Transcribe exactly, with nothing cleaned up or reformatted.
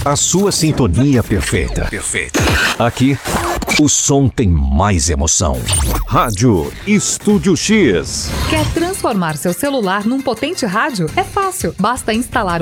A sua sintonia perfeita. Perfeita. Aqui, o som tem mais emoção. Rádio Estúdio X. Quer transformar seu celular num potente rádio? É fácil. Basta instalar